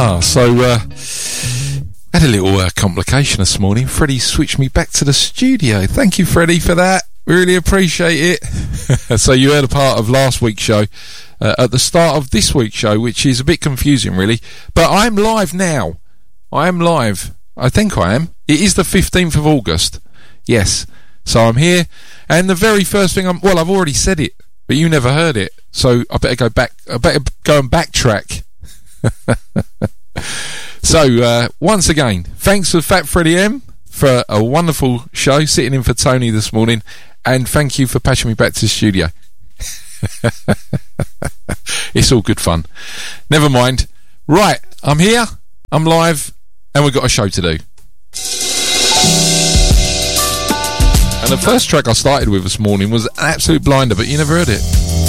Had a little complication this morning. Freddie switched me back to the studio. Thank you, Freddie, for that. Really appreciate it. So you heard a part of last week's show at the start of this week's show, which is a bit confusing, really. But I'm live now. I am live. I think I am. It is the 15th of August. Yes. So I'm here. And the very first thing I've already said it, but you never heard it. So I better go back. I better go and backtrack. So, once again, thanks to Fat Freddie M for a wonderful show, sitting in for Tony this morning, and thank you for patching me back to the studio. It's all good fun. Never mind. Right, I'm here, I'm live, and we've got a show to do. And the first track I started with this morning was an absolute blinder, but you never heard it.